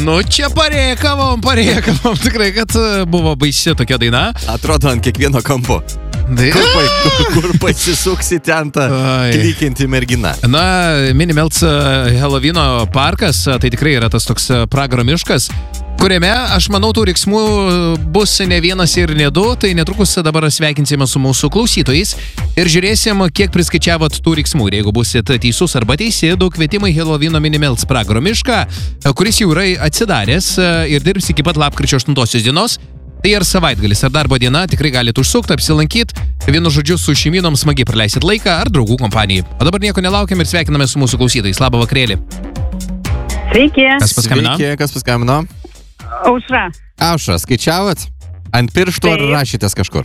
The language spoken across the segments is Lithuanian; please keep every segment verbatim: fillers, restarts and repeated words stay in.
Nu, čia parėkavom, parėkavom. Tikrai, kad buvo baisi tokia daina. Atrodo ant kiekvieno kampo. Kur, kur, kur pasisuksi ten ta klykianti mergina. Na, Minimelts Helovino parkas, tai tikrai yra tas toks pragaro miškas, kuriame, aš manau, tų riksmų bus ne vienas ir ne du, tai netrukus dabar sveikinsime su mūsų klausytojais ir žiūrėsim, kiek priskaičiavot tų riksmų. Ir jeigu busit teisus arba teisi, daug kvietimai Helovino Minimelts pragaro mišką, kuris jau yra atsidaręs ir dirbs iki pat lapkričio aštuntosios dienos. Tai ir savaitgalis, ar darbo diena, tikrai galite užsukti, apsilankyti, vienu žodžiu su šeimynom smagiai praleisit laiką ar draugų kompanijai. O dabar nieko nelaukiam ir sveikiname su mūsų klausytojais. Labą vakarėlį. Sveiki. Kas paskambino? Sveiki, kas paskambino? Aušra. Aušra, skaičiavot? Ant pirštų ar rašytės kažkur?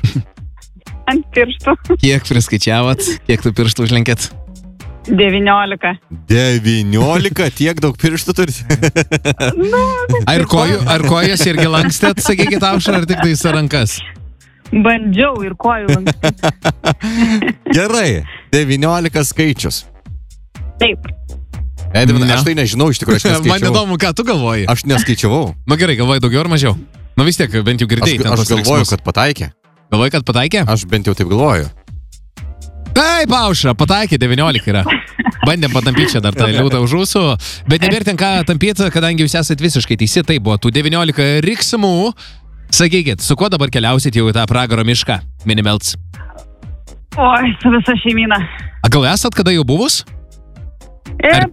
Ant pirštų. Kiek priskaičiavot? Kiek tų pirštų užlenkėt? devyniolika. devyniolika? Tiek daug pirštų turite? Nu, ar, kojų, ar kojas irgi lankstėt, sakykit, Aušra, ar tik tai į rankas? Bandžiau ir kojų lankstyti. Gerai, devyniolika skaičius. Taip. Edvin, aš tai nežinau, iš tikrųjų aš neskaičiavau. Man įdomu, ką tu galvoji. Aš neskaičiavau. Nu gerai, galvoji daugiau ar mažiau? Nu vis tiek, bent jau girdėjai. Aš, aš galvoju, kad pataikė. Galvoji, kad pataikė? Aš bent jau taip galvoju. Taip, Aušra, pataikė, devyniolika yra. Bandėm patampyti čia dar tą liūtą už ūsų, bet nevertin ką tampyti, kadangi jūs esat visiškai teisi, tai buvo tų devyniolika riksmų. Sakykit, su kuo dabar keliausit jau į tą pragaro mišką, Minimelts? Oi, su visa šeimyna. A gal esat kada jau buvus? Ir,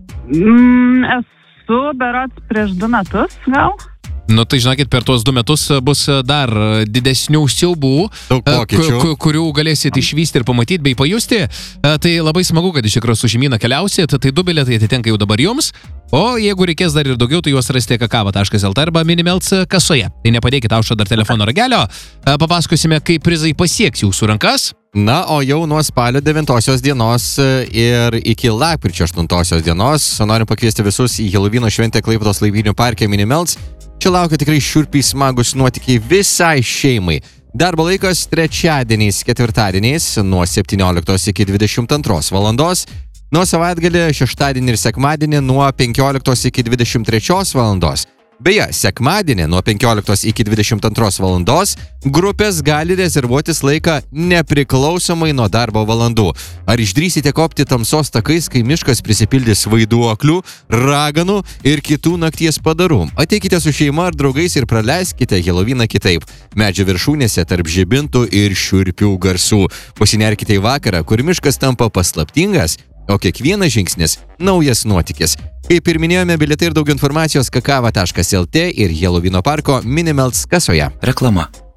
mm, esu berods prieš du metus, gal? Nu, tai žinokit, per tuos du metus bus dar didesnių siaubų, ku, kurių galėsit išvysti ir pamatyti bei pajusti. Tai labai smagu, kad iš tikrųjų su šeimyna keliausit, tai du bilietai atitenka jau dabar jums. O jeigu reikės dar ir daugiau, tai juos rasite kakava taškas lt arba Minimelts kasoje. Tai nepadėkit Aušra dar telefono ragelio, papasakosime, kaip prizai pasieks jūsų rankas. Na, o jau nuo spalio devintosios dienos ir iki lapkričio aštuntosios dienos noriu pakviesti visus į Helovino šventę Klaipėdos laivinių parke Minimelts. Čia laukia tikrai šiurpiai smagus nuotykiai visai šeimai. Darbo laikas trečiadieniais, ketvirtadieniais nuo septynioliktos iki dvidešimt antros valandos, nuo savaitgalį šeštadienį ir sekmadienį nuo penkioliktos iki dvidešimt trečios valandos. Beje, sekmadienį nuo penkioliktos iki dvidešimt antros valandos grupės gali rezervuotis laiką nepriklausomai nuo darbo valandų. Ar išdrįsite kopti tamsos takais, kai miškas prisipildys vaiduoklių, raganų ir kitų nakties padarų? Ateikite su šeima ar draugais ir praleiskite Heloviną kitaip. Medžio viršūnėse tarp žibintų ir šiurpių garsų. Pasinerkite į vakarą, kur miškas tampa paslaptingas, o kiekvienas žingsnis naujas nuotykis. Kaip ir minėjome, bilietai ir daug informacijos kakava taškas lt ir Helovino parko Minimelts kasoje. Reklama.